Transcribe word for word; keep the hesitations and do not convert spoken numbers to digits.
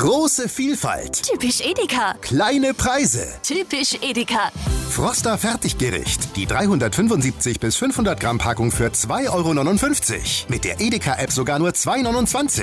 Große Vielfalt. Typisch Edeka. Kleine Preise. Typisch Edeka. Froster Fertiggericht. Die dreihundertfünfundsiebzig bis fünfhundert Gramm Packung für zwei Euro neunundfünfzig. Mit der Edeka-App sogar nur zwei Euro neunundzwanzig.